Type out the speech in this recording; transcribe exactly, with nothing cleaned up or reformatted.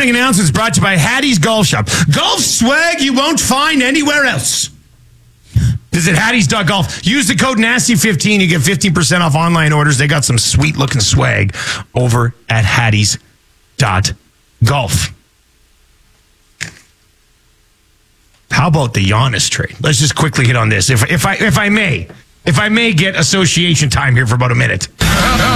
opening announcement is brought to you by Hattie's Golf Shop. Golf swag you won't find anywhere else. Visit Hatties dot golf. Use the code nasty fifteen. You get fifteen percent off online orders. They got some sweet-looking swag over at Hatties dot golf. How about the Giannis trade? Let's just quickly hit on this. If if I if I may, if I may get association time here for about a minute.